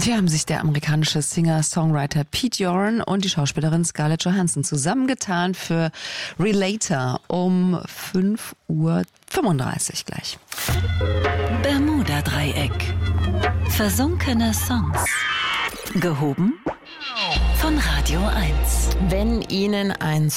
Hier haben sich der amerikanische Singer-Songwriter Pete Yorn und die Schauspielerin Scarlett Johansson zusammengetan für Relator um 5:35 Uhr gleich. Bermuda-Dreieck. Versunkene Songs. Gehoben von Radio 1. Wenn Ihnen ein